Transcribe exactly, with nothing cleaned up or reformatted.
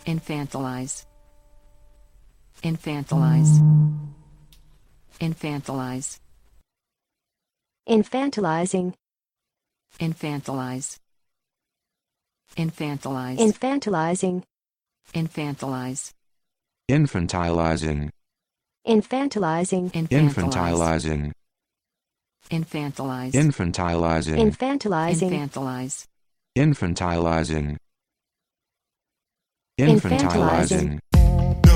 infantilize, infantilize, infantilize, infantilizing, infantilize, infantilize, infantilizing, infantilize, infantilizing, infantilizing, infantilize, infantilizing, infantilize, infantilizing, infantilizing, infantilize, infantilizing, infantilizing, infantilizing.